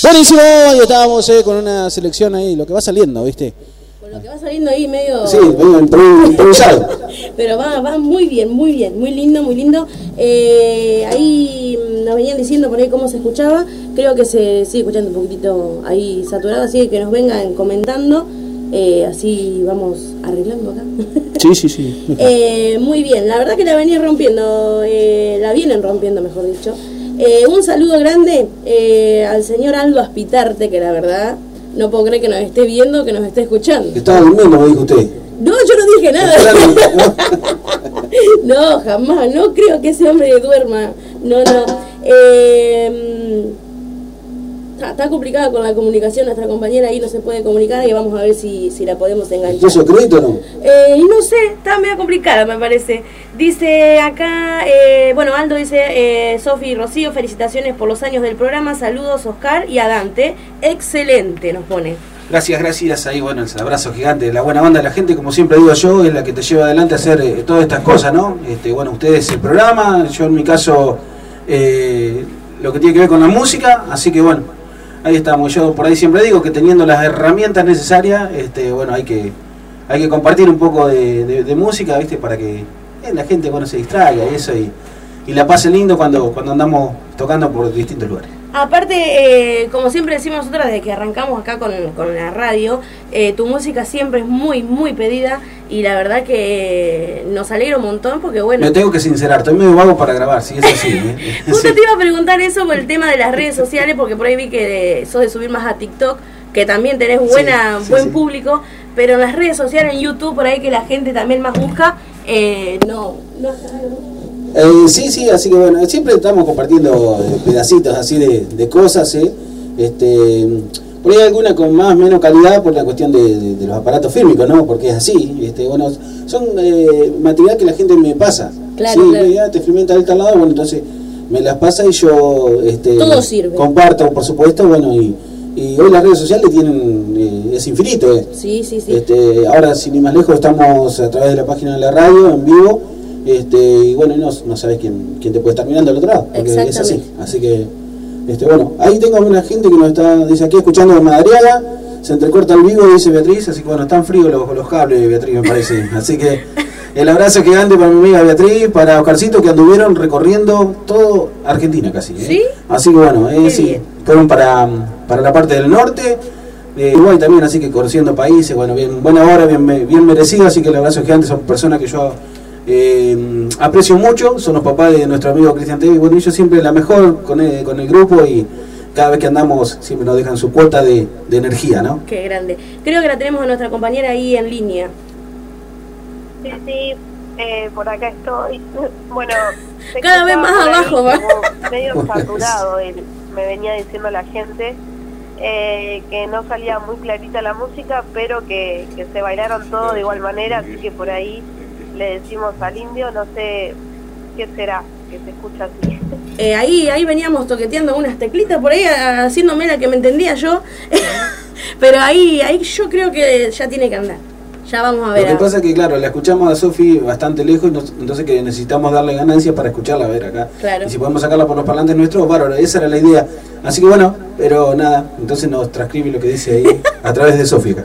Buenísimo, y estábamos con una selección ahí, lo que va saliendo, ¿viste? Con lo que va saliendo ahí medio... Sí, medio improvisado. Pero va muy bien, muy lindo, muy lindo. Ahí nos venían diciendo por ahí cómo se escuchaba. Creo que se sigue escuchando un poquitito ahí saturado, así que nos vengan comentando. Así vamos arreglando acá. Sí. Muy bien, la verdad que la vienen rompiendo, mejor dicho. Un saludo grande al señor Aldo Aspitarte, que la verdad no puedo creer que nos esté viendo, que nos esté escuchando. Estaba durmiendo, me dijo usted. No, yo no dije nada. No, jamás, no creo que ese hombre duerma. No. Está complicada con la comunicación, nuestra compañera ahí no se puede comunicar y vamos a ver si la podemos enganchar. ¿Eso crédito o no? No sé, está medio complicada me parece. Dice acá, Aldo dice, Sofi y Rocío, felicitaciones por los años del programa, saludos Oscar y a Dante, excelente nos pone. Gracias, ahí bueno, el abrazo gigante, la buena banda de la gente, como siempre digo yo, es la que te lleva adelante a hacer todas estas cosas, ¿no? Ustedes el programa, yo en mi caso lo que tiene que ver con la música, así que bueno, ahí estamos. Yo por ahí siempre digo que teniendo las herramientas necesarias, hay que compartir un poco de música, ¿viste? Para que la gente se distraiga y eso y la pase lindo cuando andamos tocando por distintos lugares. Aparte, como siempre decimos nosotros desde que arrancamos acá con la radio, tu música siempre es muy, muy pedida y la verdad que nos alegra un montón porque bueno... Me tengo que sincerar, estoy medio vago para grabar, sí, es así. Justo te iba a preguntar eso por el tema de las redes sociales porque por ahí vi que sos de subir más a TikTok, que también tenés buen público, pero en las redes sociales, en YouTube, por ahí que la gente también más busca, no. Sí, así que bueno, siempre estamos compartiendo pedacitos así de cosas, por ahí alguna con más o menos calidad por la cuestión de los aparatos fílmicos, ¿no? Porque es así, son material que la gente me pasa. Claro, sí, claro. Ya te filmé tal lado, bueno, entonces me las pasa y yo todo sirve. Comparto, por supuesto, bueno, y hoy las redes sociales tienen, es infinito. Sí. Ahora, sin ir más lejos, estamos a través de la página de la radio, en vivo, y bueno, no sabes quién te puede estar mirando al otro lado, porque es así. Así que, ahí tengo una gente que nos dice aquí escuchando de Madariaga, se entrecorta el vivo, dice Beatriz, así que bueno, están fríos los cables, Beatriz, me parece. Así que el abrazo gigante para mi amiga Beatriz, para Oscarcito, que anduvieron recorriendo todo Argentina casi. ¿Sí? Así que bueno, sí, fueron para la parte del norte, Uruguay también, así que conociendo países, bueno, buena hora, bien merecido, así que el abrazo gigante, son personas que yo aprecio mucho, son los papás de nuestro amigo Cristian Tevez, bueno, ellos siempre la mejor con el grupo y cada vez que andamos siempre nos dejan su cuota de energía, ¿no? Qué grande. Creo que la tenemos a nuestra compañera ahí en línea. Sí, por acá estoy. Bueno, cada vez más abajo va. Medio saturado, me venía diciendo la gente que no salía muy clarita la música, pero que se bailaron todo de igual manera, así que por ahí le decimos al indio, no sé qué será, que se escucha así. Ahí veníamos toqueteando unas teclitas por ahí, haciéndome la que me entendía yo, pero ahí yo creo que ya tiene que andar. Ya vamos a ver. Lo que pasa es que, claro, la escuchamos a Sofi bastante lejos, entonces que necesitamos darle ganancias para escucharla, a ver acá. Claro. Y si podemos sacarla por los parlantes nuestros, bárbaro, esa era la idea. Así que bueno, pero nada, entonces nos transcribe lo que dice ahí a través de Sofi acá.